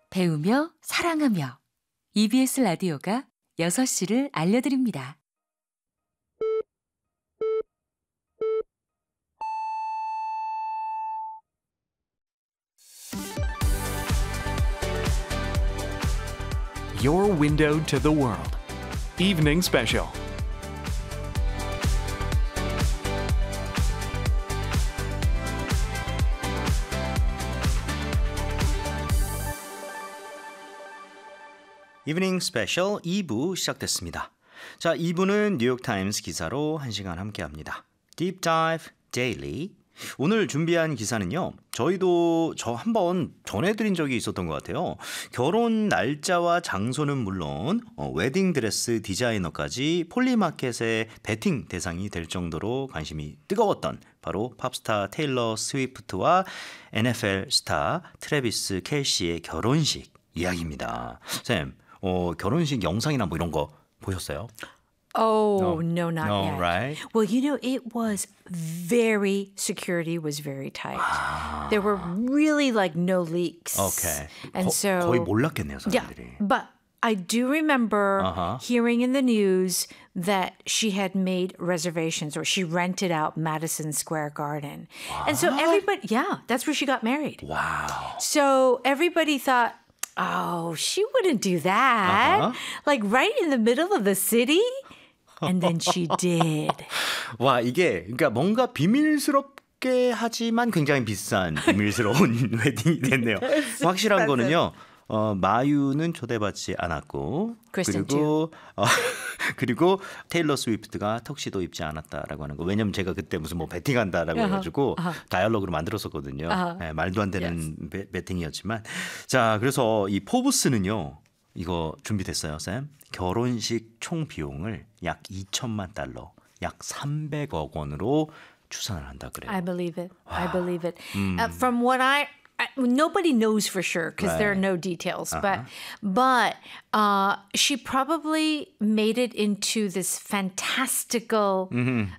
배우며 사랑하며 EBS 라디오가 6시를 알려드립니다. Your window to the world. Evening Special. 이브닝 스페셜 2부 시작됐습니다. 자, 2부는 뉴욕타임스 기사로 1시간 함께합니다. Deep Dive Daily. 오늘 준비한 기사는요. 저희도 저 한번 전해드린 적이 있었던 것 같아요. 결혼 날짜와 장소는 물론 웨딩드레스 디자이너까지 폴리마켓의 베팅 대상이 될 정도로 관심이 뜨거웠던 바로 팝스타 테일러 스위프트와 NFL 스타 트래비스 켈시의 결혼식 이야기입니다. 쌤, 결혼식 영상이나 뭐 이런 거 보셨어요? Oh, no, not No, yet. right? Well, it was security was very tight. There were really no leaks. Okay. And 거의 몰랐겠네요, yeah, 사람들이. but I do remember hearing in the news that she had made reservations or she rented out Madison Square Garden. And so everybody, that's where she got married. Wow. So everybody thought, oh, she wouldn't do that. Like right in the middle of the city? And then she did. 와, 이게 그러니까 뭔가 비밀스럽게 하지만 굉장히 비싼 비밀스러운 웨딩이 됐네요. 확실한 거는요. 마유는 초대받지 않았고 그리고 테일러 스위프트가 턱시도 입지 않았다라고 하는 거. 왜냐면 제가 그때 무슨 뭐 베팅한다라고 해가지고 다이얼로그로 만들었었거든요. 네, 말도 안 되는 베팅이었지만 자, 그래서 이 포브스는요. 이거 준비됐어요, 쌤. 결혼식 총 비용을 약 2천만 달러, 약 300억 원으로 추산을 한다 그래요. I believe it. I believe it. From what nobody knows for sure because there are no details. But she probably made it into this fantastical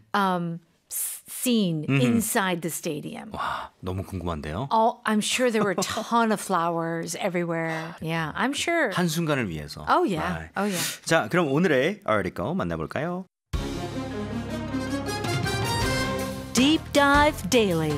scene inside the stadium. 와, 너무 궁금한데요. I'm sure there were a ton of flowers everywhere. Yeah, I'm sure. 한순간을 위해서. Oh yeah. Oh yeah. 자, 그럼 오늘의 article 만나볼까요? Deep Dive Daily.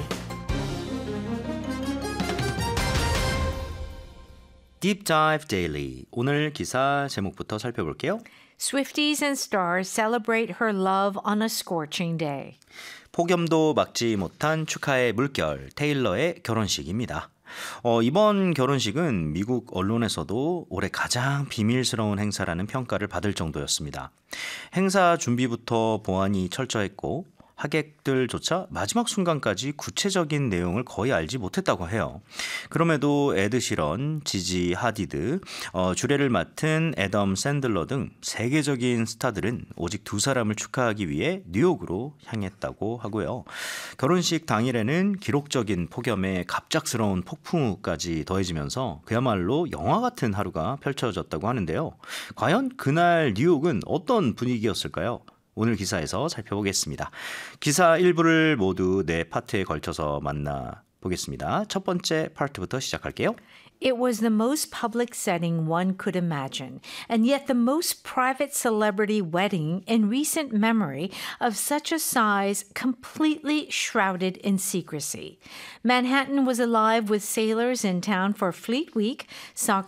Deep Dive Daily. 오늘 기사 제목부터 살펴볼게요. Swifties and stars celebrate her love on a scorching day. 폭염도 막지 못한 축하의 물결, 테일러의 결혼식입니다. 이번 결혼식은 미국 언론에서도 올해 가장 비밀스러운 행사라는 평가를 받을 정도였습니다. 행사 준비부터 보안이 철저했고 하객들조차 마지막 순간까지 구체적인 내용을 거의 알지 못했다고 해요. 그럼에도 에드 시런, 지지 하디드, 주례를 맡은 애덤 샌들러 등 세계적인 스타들은 오직 두 사람을 축하하기 위해 뉴욕으로 향했다고 하고요. 결혼식 당일에는 기록적인 폭염에 갑작스러운 폭풍우까지 더해지면서 그야말로 영화 같은 하루가 펼쳐졌다고 하는데요. 과연 그날 뉴욕은 어떤 분위기였을까요? 오늘 기사에서 살펴보겠습니다. 기사 일부를 모두 4파트에 걸쳐서 만나보겠습니다. 첫 번째 파트부터 시작할게요. It was the most public setting one could imagine, and yet the most private celebrity wedding in recent memory of such a size completely shrouded in secrecy. Manhattan was alive with sailors in town for Fleet Week, soccer